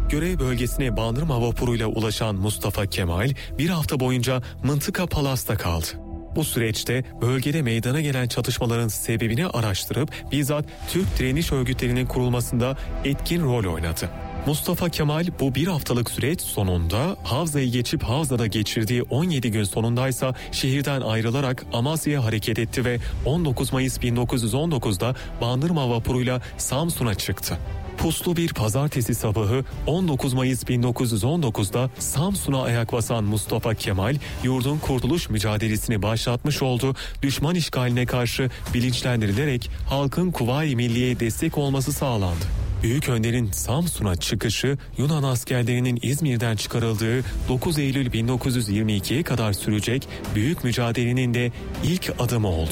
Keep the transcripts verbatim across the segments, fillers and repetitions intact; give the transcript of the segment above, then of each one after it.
Görev bölgesine Bandırma vapuruyla ulaşan Mustafa Kemal bir hafta boyunca Mıntıka Palas'ta kaldı. Bu süreçte bölgede meydana gelen çatışmaların sebebini araştırıp bizzat Türk direniş örgütlerinin kurulmasında etkin rol oynadı. Mustafa Kemal bu bir haftalık süreç sonunda Havza'yı geçip Havza'da geçirdiği on yedi gün sonundaysa şehirden ayrılarak Amasya'ya hareket etti ve on dokuz Mayıs bin dokuz yüz on dokuzda Bandırma vapuruyla Samsun'a çıktı. Puslu bir pazartesi sabahı on dokuz Mayıs bin dokuz yüz on dokuzda Samsun'a ayak basan Mustafa Kemal, yurdun kurtuluş mücadelesini başlatmış oldu, düşman işgaline karşı bilinçlendirilerek halkın Kuvayi Milliye'ye destek olması sağlandı. Büyük Önder'in Samsun'a çıkışı Yunan askerlerinin İzmir'den çıkarıldığı dokuz Eylül bin dokuz yüz yirmi ikiye kadar sürecek büyük mücadelenin de ilk adımı oldu.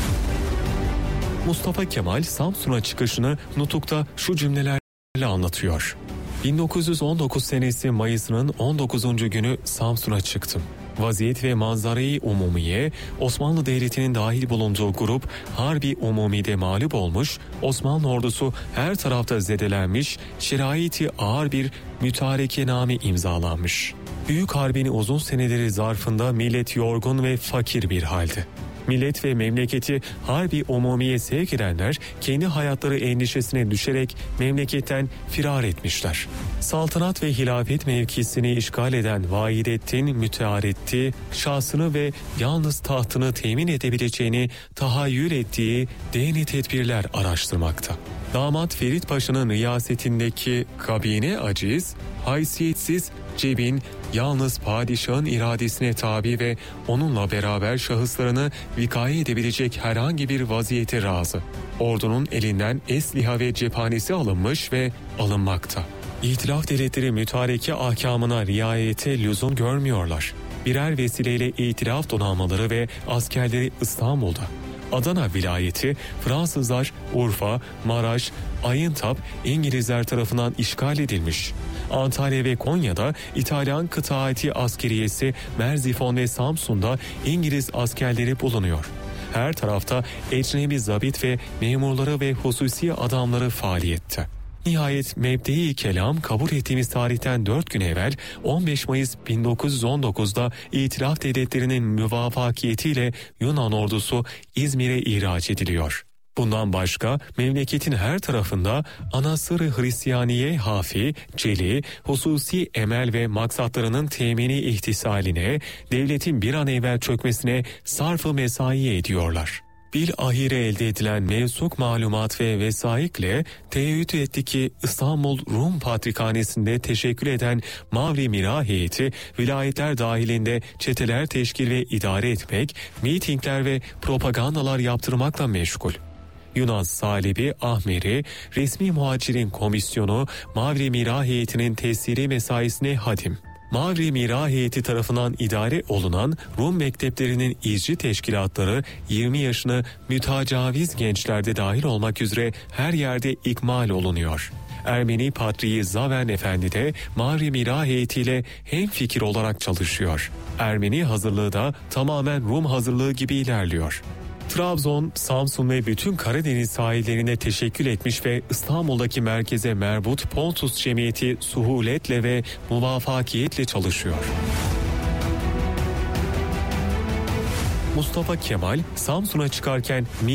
Mustafa Kemal Samsun'a çıkışını Nutuk'ta şu cümlelerle anlatıyor. bin dokuz yüz on dokuz senesi Mayıs'ının on dokuzuncu günü Samsun'a çıktım. Vaziyet ve manzarayı umumiye, Osmanlı Devleti'nin dahil bulunduğu grup Harbi Umumi'de mağlup olmuş, Osmanlı ordusu her tarafta zedelenmiş, şeraiti ağır bir mütarekename imzalanmış. Büyük Harbi'nin uzun seneleri zarfında millet yorgun ve fakir bir halde. Millet ve memleketi Harbi Umumi'ye sevk edenler kendi hayatları endişesine düşerek memleketten firar etmişler. Saltanat ve hilafet mevkisini işgal eden Vahidettin Müteahhit'i şahsını ve yalnız tahtını temin edebileceğini tahayyül ettiği dini tedbirler araştırmakta. Damat Ferit Paşa'nın riyasetindeki kabine aciz, haysiyetsiz, cebin, yalnız padişahın iradesine tabi ve onunla beraber şahıslarını vikaye edebilecek herhangi bir vaziyete razı. Ordunun elinden esliha ve cephanesi alınmış ve alınmakta. İtilaf devletleri mütareke ahkamına riayete lüzum görmüyorlar. Birer vesileyle itilaf donanmaları ve askerleri İstanbul'da. Adana vilayeti Fransızlar Urfa, Maraş, Ayıntap İngilizler tarafından işgal edilmiş. Antalya ve Konya'da İtalyan kıtaati askeriyesi, Merzifon ve Samsun'da İngiliz askerleri bulunuyor. Her tarafta ecnebi zabit ve memurları ve hususi adamları faaliyette. Nihayet mebde-i kelam kabul ettiğimiz tarihten dört gün evvel on beş Mayıs bin dokuz yüz on dokuzda İtilaf devletlerinin müvafakiyetiyle Yunan ordusu İzmir'e ihraç ediliyor. Bundan başka memleketin her tarafında Anasır-ı Hristiyaniye hafi, celi, hususi emel ve maksatlarının temini ihtisaline, devletin bir an evvel çökmesine sarf-ı mesai ediyorlar. Bilahire elde edilen mevsuk malumat ve vesaikle teyyüt etti ki İstanbul Rum Patrikhanesi'nde teşekkül eden Mavri Mira heyeti vilayetler dahilinde çeteler teşkil ve idare etmek, mitingler ve propagandalar yaptırmakla meşgul. Yunan Salibi Ahmeri, resmi muhacirin komisyonu Mavri Mira heyetinin tesiri mesaisine hadim. Mavri Mira heyeti tarafından idare olunan Rum mekteplerinin izci teşkilatları yirmi yaşını mütecaviz gençlerde dahil olmak üzere her yerde ikmal olunuyor. Ermeni Patriği Zaven Efendi de Mavri Mira heyetiyle hemfikir olarak çalışıyor. Ermeni hazırlığı da tamamen Rum hazırlığı gibi ilerliyor. Trabzon, Samsun ve bütün Karadeniz sahillerine teşekkül etmiş ve İstanbul'daki merkeze merbut Pontus Cemiyeti suhuletle ve muvafakiyetle çalışıyor. Mustafa Kemal, Samsun'a çıkarken